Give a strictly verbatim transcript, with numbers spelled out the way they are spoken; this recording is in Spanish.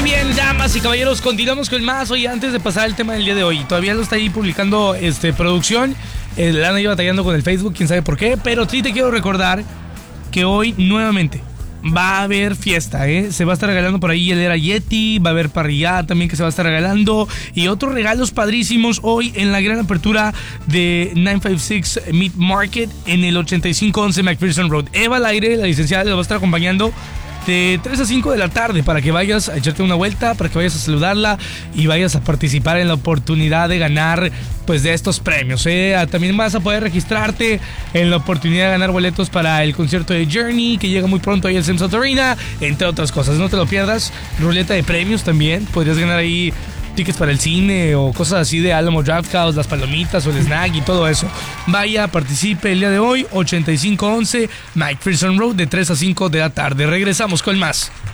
bien, damas y caballeros, continuamos con más. Oye, antes de pasar al tema del día de hoy, todavía lo está ahí publicando este, producción. Eh, la han ido batallando con el Facebook, quién sabe por qué. Pero sí te quiero recordar que hoy nuevamente va a haber fiesta, ¿eh? Se va a estar regalando por ahí el Era Yeti, va a haber parrillada también que se va a estar regalando y otros regalos padrísimos hoy en la gran apertura de novecientos cincuenta y seis Meat Market en el ochenta y cinco once McPherson Road. Eva al aire, la licenciada, la va a estar acompañando de tres a cinco de la tarde para que vayas a echarte una vuelta, para que vayas a saludarla y vayas a participar en la oportunidad de ganar pues de estos premios, ¿eh? También vas a poder registrarte en la oportunidad de ganar boletos para el concierto de Journey que llega muy pronto ahí al Samsung Arena, entre otras cosas. No te lo pierdas. Ruleta de premios también, podrías ganar ahí tickets para el cine o cosas así de Alamo Drafthouse, las palomitas o el snack y todo eso. Vaya, participe el día de hoy, ochenta y cinco once McPherson Road, de tres a cinco de la tarde. Regresamos con más.